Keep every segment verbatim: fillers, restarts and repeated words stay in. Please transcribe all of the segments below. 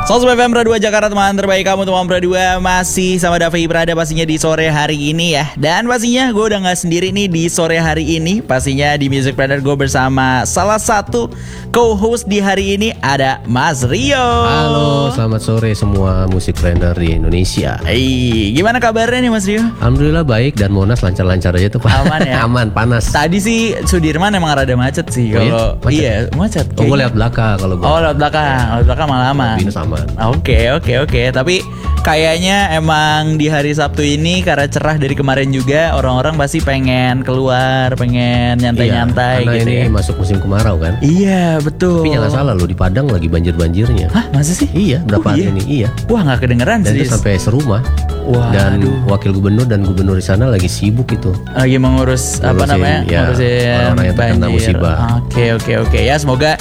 Soul F M Radua Jakarta, teman terbaik kamu teman Radua. Masih sama Davi Prada pastinya di sore hari ini ya. Dan pastinya gue udah gak sendiri nih di sore hari ini. Pastinya di Music Planner gue bersama salah satu co-host di hari ini, ada Mas Rio. Halo, selamat sore semua Music Planner di Indonesia. Hey, gimana kabarnya nih Mas Rio? Alhamdulillah baik, dan Monas lancar-lancar aja tuh Pak. Aman ya? Aman, panas. Tadi sih Sudirman emang rada macet sih. Oh iya? Kalau Macet? iya macet. Oh, gue lewat belakang kalau gue. Oh, lewat belakang. Lewat belakang malah aman. Binus aman. Oke oke oke. Tapi kayaknya emang di hari Sabtu ini karena cerah dari kemarin juga, orang-orang pasti pengen keluar, pengen nyantai-nyantai iya, gitu ini ya. masuk musim kemarau kan. Iya betul. Tapi jangan salah loh, di Padang lagi banjir-banjirnya. Hah, masa sih? Iya, berapa Oh, hari iya? ini? Iya. Wah, nggak kedengeran Dan itu serius. sampai serumah. Wah, Dan aduh. wakil gubernur dan gubernur di sana lagi sibuk itu. Lagi mengurus apa Ngurusin, namanya? ya, Ngurusin orang-orang yang terkena banjir. musibah. Oke oke oke ya, semoga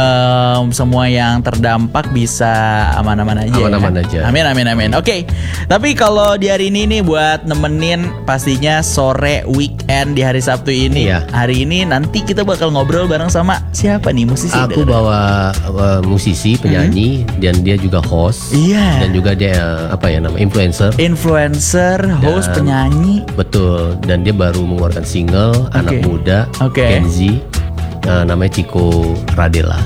em, semua yang terdampak bisa aman-aman aja. Aman-aman ya. aja. Amin amin amin. Oke. Tapi kalau di hari ini nih buat nemenin pastinya sore weekend di hari Sabtu ini. Iya. Hari ini nanti kita bakal ngobrol bareng sama siapa nih musisi? Aku Dadah. bawa uh, musisi, penyanyi, dan dia juga host. Iya. Dan juga dia uh, apa ya nama influencer. Influencer, host, Dan- penyanyi. Betul, dan dia baru mengeluarkan single anak muda, Oke. Gen Z, uh, namanya Chico Radela.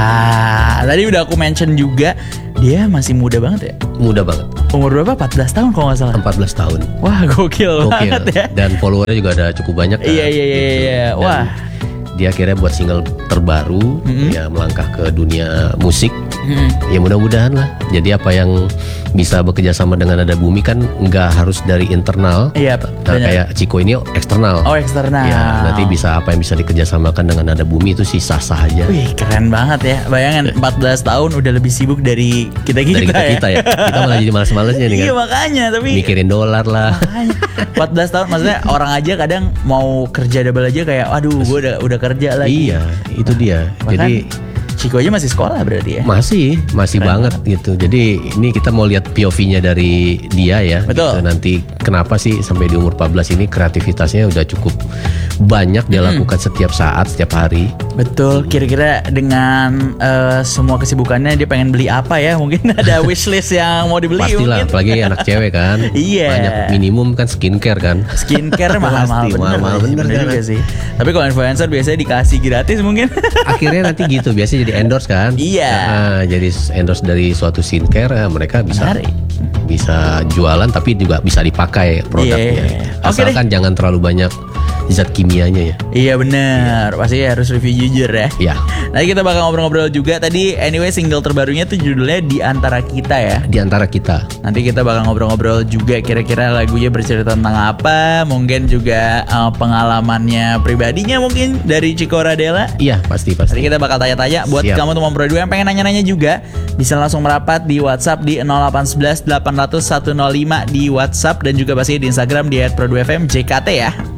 Wah, tadi udah aku mention juga dia masih muda banget ya. Muda banget, Umur berapa? empat belas tahun kalau nggak salah. empat belas tahun. Wah, gokil, Gokil. banget ya. Dan followernya juga ada cukup banyak kan. Iya, iya, iya, Gitu. iya. Dan Wah. dia akhirnya buat single terbaru, Mhm. ya melangkah ke dunia musik. Hmm. Ya mudah-mudahan lah. Jadi apa yang bisa bekerja sama dengan Nada Bumi kan nggak harus dari internal. Iya, Nah, benar. kayak Chico ini eksternal. Oh, eksternal. Ya, nanti bisa apa yang bisa dikerjasamakan dengan Nada Bumi itu sih sah-sah aja. Wih, keren banget ya. Bayangin empat belas tahun udah lebih sibuk dari kita-kita Dari kita kita ya. Kita malah jadi males-malesnya nih kan. Iya, makanya. Tapi Mikirin dolar lah. makanya, empat belas tahun maksudnya orang aja kadang mau kerja double aja kayak aduh gue udah udah kerja lagi. Iya, itu dia. Bahkan Jadi Chico aja masih sekolah berarti ya. masih masih Keren banget gitu. Jadi ini kita mau lihat P O V-nya dari dia ya. Betul. Gitu. Nanti kenapa sih sampai di umur empat belas ini kreativitasnya udah cukup banyak dia Hmm. lakukan setiap saat, setiap hari. Betul, kira-kira dengan eh, semua kesibukannya dia pengen beli apa ya? Mungkin ada wishlist yang mau dibeli Pastilah, mungkin. apalagi anak cewek kan. Iya. Banyak minimum kan skincare kan. Skincare mahal-mahal Pasti, bener, mahal-mahal bener, bener kan. juga sih. Tapi kalau influencer biasanya dikasih gratis mungkin. Akhirnya nanti gitu, biasanya jadi endorse kan. Iya. Nah, jadi endorse dari suatu skincare, eh, mereka bisa Menarik. bisa jualan tapi juga bisa dipakai produknya. Iya. Oke Asalkan jangan terlalu banyak zat kimianya ya. Iya bener, pasti harus review jujur ya. Ya, Nanti kita bakal ngobrol-ngobrol juga. Tadi anyway single terbarunya tuh judulnya Di Antara Kita ya. di antara kita. Nanti kita bakal ngobrol-ngobrol juga kira-kira lagunya bercerita tentang apa. Mungkin juga eh, pengalamannya pribadinya mungkin dari Chico Radela. Iya, pasti pasti. Nanti kita bakal tanya-tanya. Buat Siap. kamu teman Pro dua yang pengen nanya-nanya juga, bisa langsung merapat di WhatsApp di nol delapan satu satu delapan nol nol satu nol lima di WhatsApp, dan juga pasti di Instagram di et pro dua f m j k t ya.